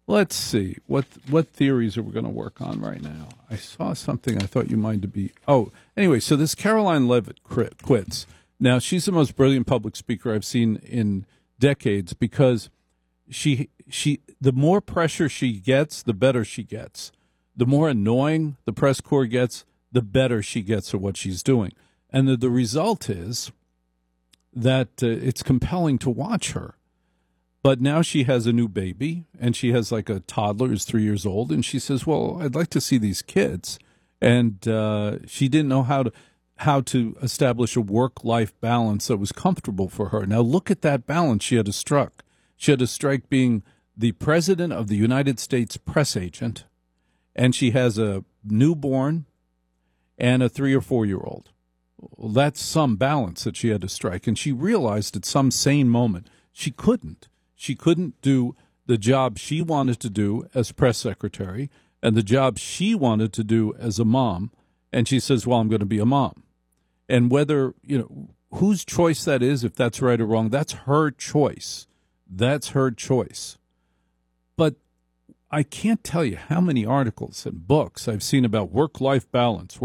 Let's see. What theories are we going to work on right now? I saw something I thought you might be. Oh, anyway, so this Caroline Levitt quits. Now, she's the most brilliant public speaker I've seen in decades because she the more pressure she gets, the better she gets. The more annoying the press corps gets, the better she gets at what she's doing. And the result is that it's compelling to watch her. But now she has a new baby, and she has like a toddler who's 3 years old, and she says, well, I'd like to see these kids. And she didn't know how to establish a work-life balance that was comfortable for her. Now look at that balance she had to strike. She had to strike being the president of the United States press agent, and she has a newborn and a 3 or 4 year old. Well, that's some balance that she had to strike, and she realized at some sane moment she couldn't. She couldn't do the job she wanted to do as press secretary and the job she wanted to do as a mom. And she says, well, I'm going to be a mom. And whether, whose choice that is, if that's right or wrong, that's her choice. That's her choice. But I can't tell you how many articles and books I've seen about work-life balance.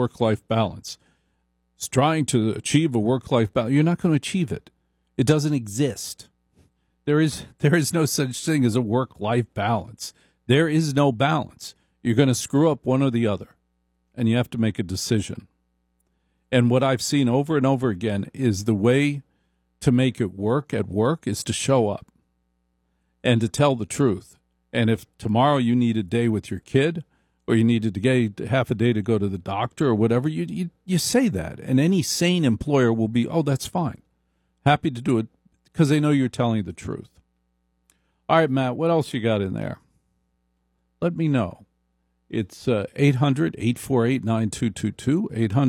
It's trying to achieve a work-life balance. You're not going to achieve it. It doesn't exist. There is no such thing as a work-life balance. There is no balance. You're going to screw up one or the other, and you have to make a decision. And what I've seen over and over again is the way to make it work at work is to show up and to tell the truth. And if tomorrow you need a day with your kid or you needed to get half a day to go to the doctor or whatever, you say that. And any sane employer will be, oh, that's fine. Happy to do it. Because they know you're telling the truth. All right, Matt, what else you got in there? Let me know. It's 800-848-9222,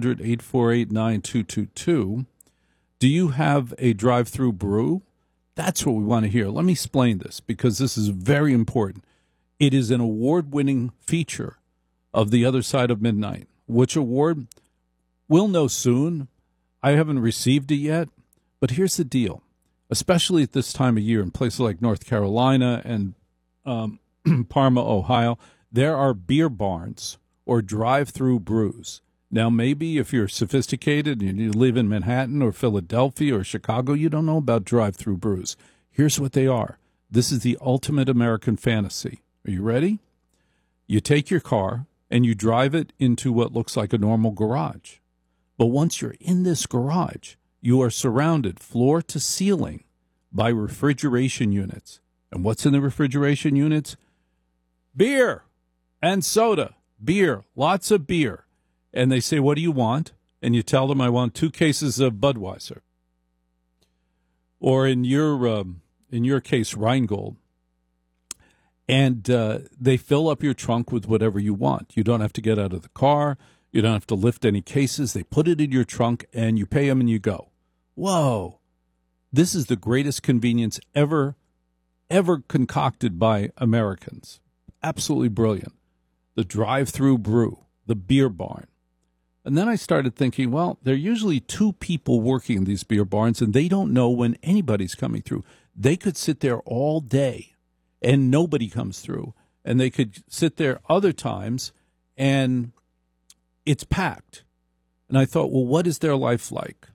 800-848-9222. Do you have a drive-through brew? That's what we want to hear. Let me explain this because this is very important. It is an award-winning feature of The Other Side of Midnight. Which award? We'll know soon. I haven't received it yet, but here's the deal. Especially at this time of year in places like North Carolina and Parma, Ohio, there are beer barns or drive-through brews. Now, maybe if you're sophisticated and you live in Manhattan or Philadelphia or Chicago, you don't know about drive-through brews. Here's what they are. This is the ultimate American fantasy. Are you ready? You take your car and you drive it into what looks like a normal garage. But once you're in this garage, you are surrounded floor to ceiling by refrigeration units. And what's in the refrigeration units? Beer and soda. Beer, lots of beer. And they say, what do you want? And you tell them, I want 2 cases of Budweiser. Or in your case, Rheingold. And they fill up your trunk with whatever you want. You don't have to get out of the car. You don't have to lift any cases. They put it in your trunk, and you pay them, and you go. Whoa, this is the greatest convenience ever concocted by Americans. Absolutely brilliant. The drive-through brew, the beer barn. And then I started thinking, well, there are usually 2 people working in these beer barns, and they don't know when anybody's coming through. They could sit there all day, and nobody comes through. And they could sit there other times, and it's packed. And I thought, well, what is their life like?